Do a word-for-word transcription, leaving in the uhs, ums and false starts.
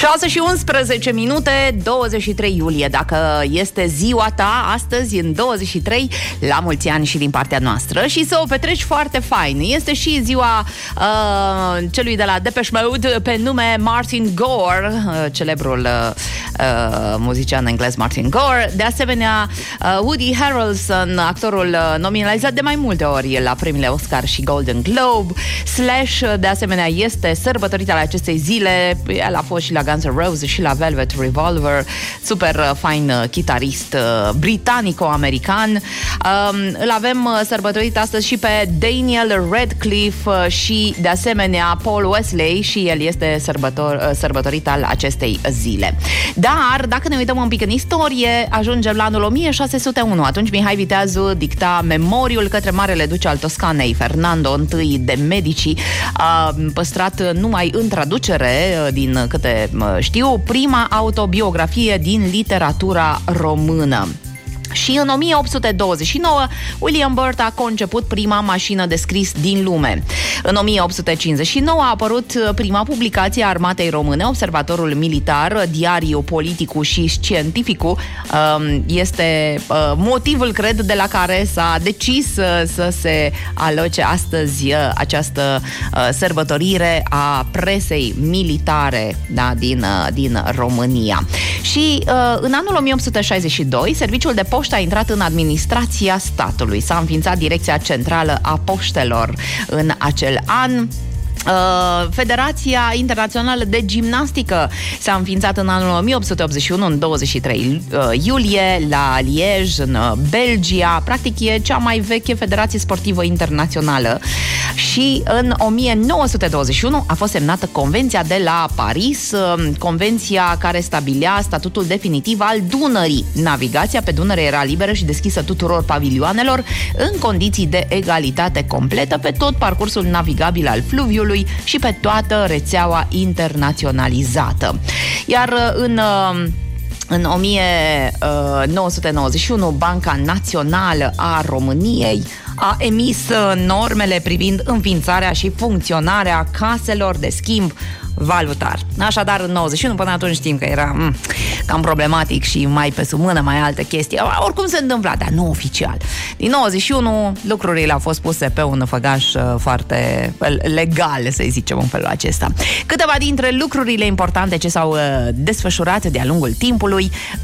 șase și unsprezece minute, douăzeci și trei iulie. Dacă este ziua ta astăzi, în douăzeci și trei, la mulți ani și din partea noastră și să o petreci foarte fain. Este și ziua uh, celui de la Depeche Mode pe nume Martin Gore, uh, celebrul uh, uh, muzician englez Martin Gore. De asemenea, uh, Woody Harrelson, actorul uh, nominalizat de mai multe ori la premiile Oscar și Golden Globe. Slash, de asemenea, este sărbătorit al acestei zile. El a fost și la Guns N' Roses și la Velvet Revolver. Super uh, fain uh, chitarist uh, britanico-american. Um, îl avem uh, sărbătorit astăzi și pe Daniel Radcliffe uh, și, de asemenea, Paul Wesley, și el este sărbător, uh, sărbătorit al acestei zile. Dar, dacă ne uităm un pic în istorie, ajungem la anul o mie șase sute unu. Atunci Mihai Viteazu dicta memoriul către Marele Duce al Toscanei, Fernando I de Medici, a păstrat numai în traducere, din câte știu, prima autobiografie din literatura română. Și în o mie opt sute douăzeci și nouă, William Burt a conceput prima mașină de scris din lume. În o mie opt sute cincizeci și nouă a apărut prima publicație a Armatei Române, Observatorul Militar, Diariul Politicul și Scientificul. Este motivul, cred, de la care s-a decis să se aloce astăzi această sărbătorire a presei militare, da, din, din România. Și în anul o mie opt sute șaizeci și doi, Serviciul de Poștă a intrat în administrația statului. S-a înființat Direcția Centrală a Poștelor în acel an. Federația Internațională de Gimnastică s-a înființat în anul o mie opt sute optzeci și unu, în douăzeci și trei iulie, la Liege, în Belgia. Practic e cea mai veche federație sportivă internațională. Și în o mie nouă sute douăzeci și unu a fost semnată Convenția de la Paris, convenția care stabilea statutul definitiv al Dunării. Navigația pe Dunăre era liberă și deschisă tuturor pavilioanelor, în condiții de egalitate completă pe tot parcursul navigabil al fluviului și pe toată rețeaua internaționalizată. Iar în În o mie nouă sute nouăzeci și unu, Banca Națională a României a emis normele privind înființarea și funcționarea caselor de schimb valutar. Așadar, în nouăzeci și unu, până atunci știm că era m- cam problematic și mai pe sub mână, mai alte chestii. Oricum se întâmpla, dar nu oficial. Din nouăzeci și unu, lucrurile au fost puse pe un făgaș foarte legal, să zicem, în felul acesta. Câteva dintre lucrurile importante ce s-au desfășurat de-a lungul timpului.